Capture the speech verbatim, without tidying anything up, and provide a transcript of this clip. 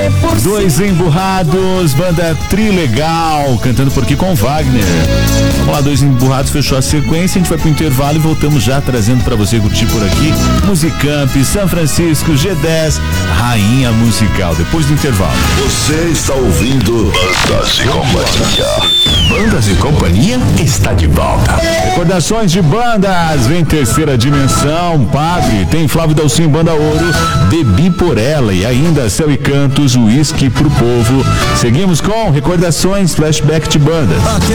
Dois Emburrados, banda Trilegal, cantando por aqui com Wagner. Vamos lá, Dois Emburrados fechou a sequência, a gente vai pro intervalo e voltamos já trazendo pra você curtir por aqui Musicamp, São Francisco, G dez, Rainha Musical, depois do intervalo. Você está ouvindo Bandas e Companhia. Bandas e Companhia está de volta. Recordações de bandas, vem Terceira Dimensão, Padre, tem Flávio Dalcin, Banda Ouro, Bebi por Ela e ainda Céu e Cantos, Whisky pro Povo. Seguimos com recordações, flashback de bandas.